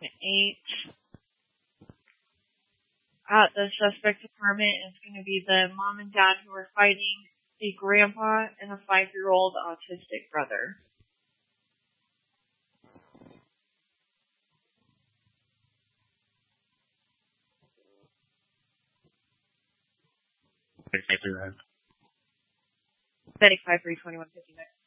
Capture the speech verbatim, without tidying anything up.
Eight. At the suspect's apartment is going to be the mom and dad who are fighting, a grandpa, and a five-year-old autistic brother. Setting five three twenty one fifty nine.